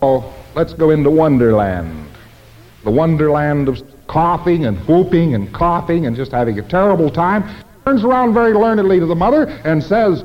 Oh, let's go into Wonderland. The Wonderland of coughing and whooping and coughing and just having a terrible time. Turns around very learnedly to the mother and says,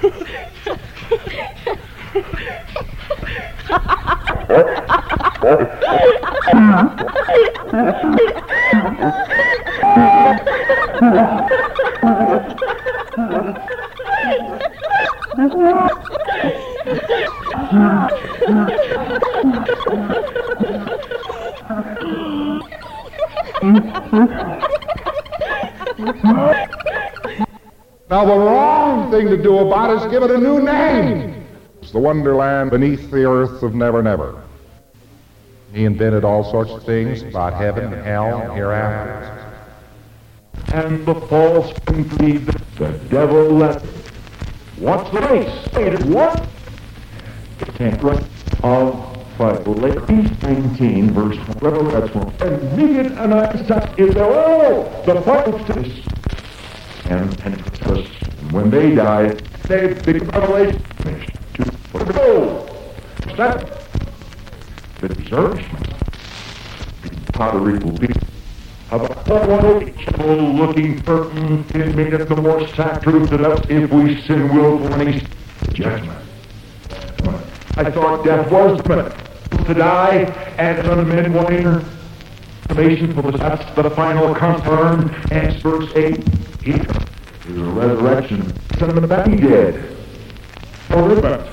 now the wrong thing to do about it is give it a new name. It's the Wonderland beneath the earth of Never Never. He invented all sorts of things about heaven and hell and hereafter. And the false believe the devil left. What's the race? Stated what? The tenth right of Bible. Ladies 19, verse 1. Revelation. And Megan and Isaac is there all the Bible says. And Pentecost. And when they died, they big revelation to go. That the discouragement. Pottery will be about looking for it made it the more sad truth that us if we sin willfully judgment. I thought death was to die, and on the men wanting information for that's the final confirmed, and verse 8, the resurrection, son of the back dead.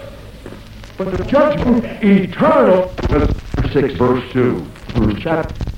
But the judgment eternal, verse 6, verse 2, verse chapter.